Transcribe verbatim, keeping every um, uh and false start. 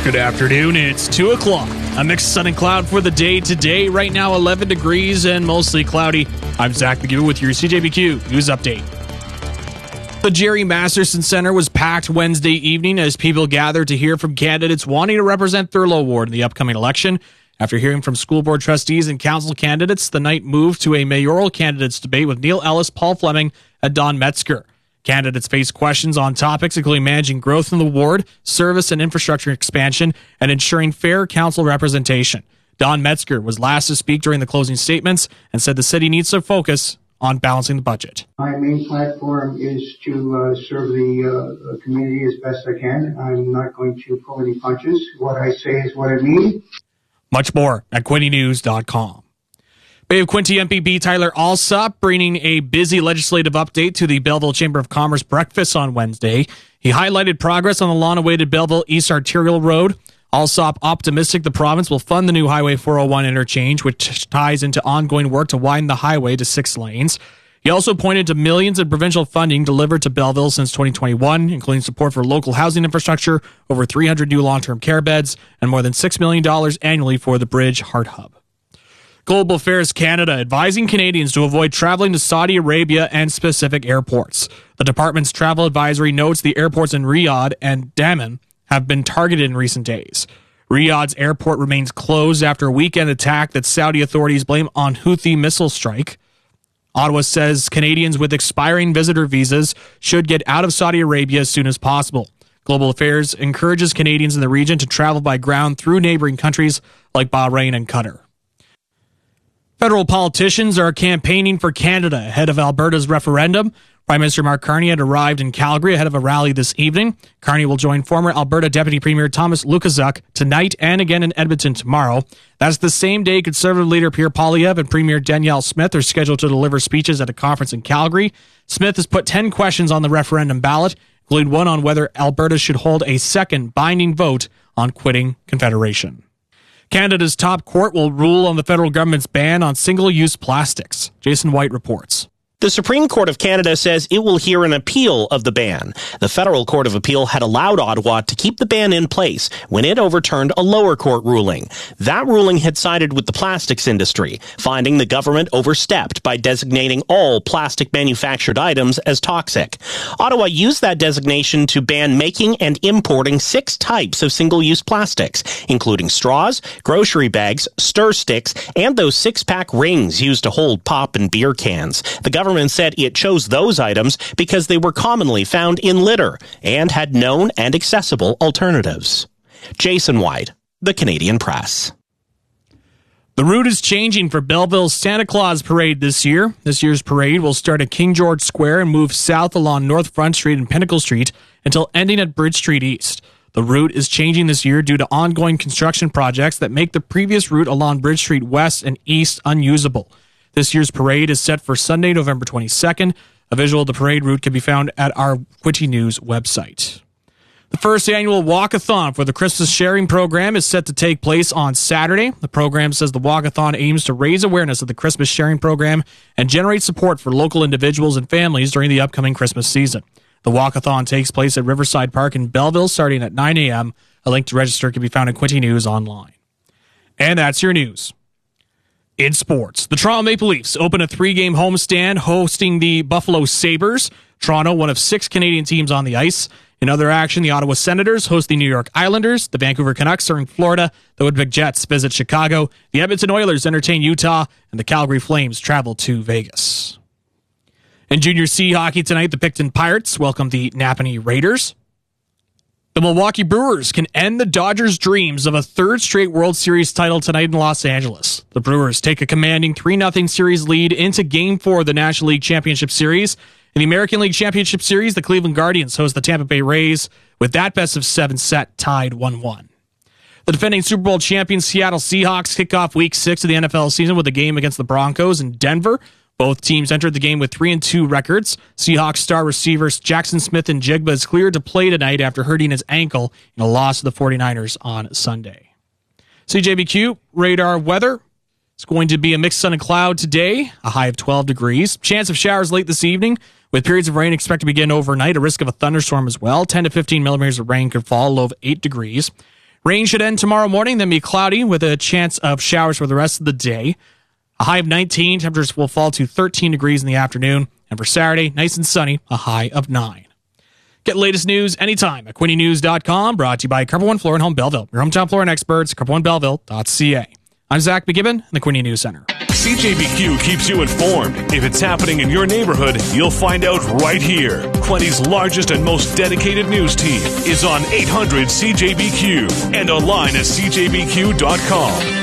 Good afternoon. It's two o'clock. A mixed sun and cloud for the day today. Right now, eleven degrees and mostly cloudy. I'm Zach McGill with your C J B Q News Update. The Jerry Masterson Center was packed Wednesday evening as people gathered to hear from candidates wanting to represent Thurlow Ward in the upcoming election. After hearing from school board trustees and council candidates, the night moved to a mayoral candidates debate with Neil Ellis, Paul Fleming, and Don Metzger. Candidates face questions on topics including managing growth in the ward, service and infrastructure expansion, and ensuring fair council representation. Don Metzger was last to speak during the closing statements and said the city needs to focus on balancing the budget. My main platform is to uh, serve the uh, community as best I can. I'm not going to pull any punches. What I say is what I mean. Much more at Quinte News dot com. Bay of Quinte M P P Tyler Alsop bringing a busy legislative update to the Belleville Chamber of Commerce breakfast on Wednesday. He highlighted progress on the long-awaited Belleville East Arterial Road. Alsop optimistic the province will fund the new Highway four oh one interchange, which ties into ongoing work to widen the highway to six lanes. He also pointed to millions in provincial funding delivered to Belleville since twenty twenty-one, including support for local housing infrastructure, over three hundred new long-term care beds, and more than six million dollars annually for the Bridge Heart Hub. Global Affairs Canada advising Canadians to avoid traveling to Saudi Arabia and specific airports. The department's travel advisory notes the airports in Riyadh and Dammam have been targeted in recent days. Riyadh's airport remains closed after a weekend attack that Saudi authorities blame on Houthi missile strike. Ottawa says Canadians with expiring visitor visas should get out of Saudi Arabia as soon as possible. Global Affairs encourages Canadians in the region to travel by ground through neighboring countries like Bahrain and Qatar. Federal politicians are campaigning for Canada ahead of Alberta's referendum. Prime Minister Mark Carney had arrived in Calgary ahead of a rally this evening. Carney will join former Alberta Deputy Premier Thomas Lukaszuk tonight and again in Edmonton tomorrow. That's the same day Conservative leader Pierre Poilievre and Premier Danielle Smith are scheduled to deliver speeches at a conference in Calgary. Smith has put ten questions on the referendum ballot, including one on whether Alberta should hold a second binding vote on quitting Confederation. Canada's top court will rule on the federal government's ban on single-use plastics. Jason White reports. The Supreme Court of Canada says it will hear an appeal of the ban. The Federal Court of Appeal had allowed Ottawa to keep the ban in place when it overturned a lower court ruling. That ruling had sided with the plastics industry, finding the government overstepped by designating all plastic manufactured items as toxic. Ottawa used that designation to ban making and importing six types of single-use plastics, including straws, grocery bags, stir sticks, and those six-pack rings used to hold pop and beer cans. The government said it chose those items because they were commonly found in litter and had known and accessible alternatives. Jason White, The Canadian Press. The route is changing for Belleville's Santa Claus Parade this year. This year's parade will start at King George Square and move south along North Front Street and Pinnacle Street until ending at Bridge Street East. The route is changing this year due to ongoing construction projects that make the previous route along Bridge Street West and East unusable. This year's parade is set for Sunday, November twenty-second. A visual of the parade route can be found at our Quinte News website. The first annual walkathon for the Christmas Sharing Program is set to take place on Saturday. The program says the walkathon aims to raise awareness of the Christmas Sharing Program and generate support for local individuals and families during the upcoming Christmas season. The walkathon takes place at Riverside Park in Belleville starting at nine a.m. A link to register can be found in Quinte News online. And that's your news. In sports, the Toronto Maple Leafs open a three-game homestand hosting the Buffalo Sabres. Toronto, one of six Canadian teams on the ice. In other action, the Ottawa Senators host the New York Islanders. The Vancouver Canucks are in Florida. The Winnipeg Jets visit Chicago. The Edmonton Oilers entertain Utah. And the Calgary Flames travel to Vegas. In Junior C hockey tonight, the Picton Pirates welcome the Napanee Raiders. The Milwaukee Brewers can end the Dodgers' dreams of a third straight World Series title tonight in Los Angeles. The Brewers take a commanding three nothing series lead into Game four of the National League Championship Series. In the American League Championship Series, the Cleveland Guardians host the Tampa Bay Rays, with that best of seven set tied one one. The defending Super Bowl champion Seattle Seahawks kick off Week six of the N F L season with a game against the Broncos in Denver. Both teams entered the game with three and two records. Seahawks star receivers Jackson Smith and Jigba is cleared to play tonight after hurting his ankle in a loss to the 49ers on Sunday. C J B Q radar weather. It's going to be a mixed sun and cloud today, a high of twelve degrees. Chance of showers late this evening, with periods of rain expected to begin overnight. A risk of a thunderstorm as well. ten to fifteen millimeters of rain could fall, low of eight degrees. Rain should end tomorrow morning, then be cloudy with a chance of showers for the rest of the day. A high of nineteen. Temperatures will fall to thirteen degrees in the afternoon. And for Saturday, nice and sunny, a high of nine. Get the latest news anytime at Quinte News dot com. Brought to you by Carpet One Floor and Home Belleville. Your hometown flooring experts, carpet one belleville dot c a. I'm Zach McGibbon in the Quinte News Center. C J B Q keeps you informed. If it's happening in your neighborhood, you'll find out right here. Quinte's largest and most dedicated news team is on eight hundred C J B Q and online at c j b q dot com.